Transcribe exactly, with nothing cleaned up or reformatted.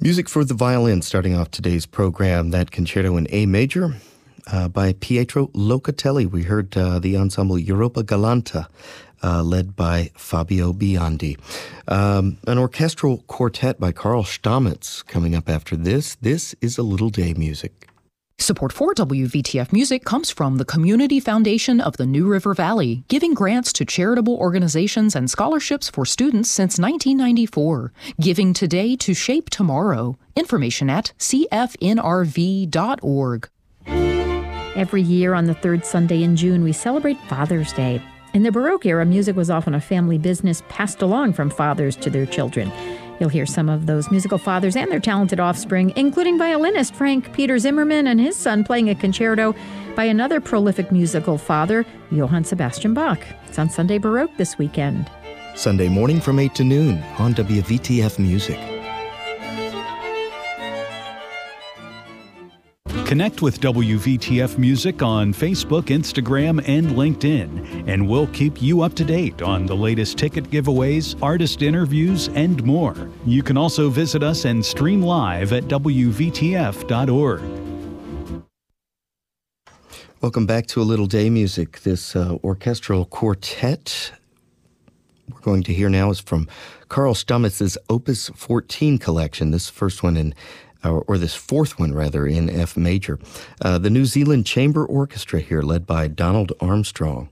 Music for the violin, starting off today's program, that concerto in A major uh, by Pietro Locatelli. We heard uh, the ensemble Europa Galanta, uh, led by Fabio Biondi. Um, an orchestral quartet by Carl Stamitz coming up after this. This is A Little Day Music. Support for W V T F Music comes from the Community Foundation of the New River Valley, giving grants to charitable organizations and scholarships for students since nineteen ninety-four. Giving today to shape tomorrow. Information at c f n r v dot org. Every year on the third Sunday in June, we celebrate Father's Day. In the Baroque era, music was often a family business passed along from fathers to their children. You'll hear some of those musical fathers and their talented offspring, including violinist Frank Peter Zimmermann and his son playing a concerto by another prolific musical father, Johann Sebastian Bach. It's on Sunday Baroque this weekend. Sunday morning from eight to noon on W V T F Music. Connect with W V T F Music on Facebook, Instagram, and LinkedIn, and we'll keep you up to date on the latest ticket giveaways, artist interviews, and more. You can also visit us and stream live at w v t f dot org. Welcome back to A Little Day Music. This uh, orchestral quartet we're going to hear now is from Carl Stamitz's Opus fourteen collection. This first one in Or, or this fourth one, rather, in F major. Uh, the New Zealand Chamber Orchestra here, led by Donald Armstrong.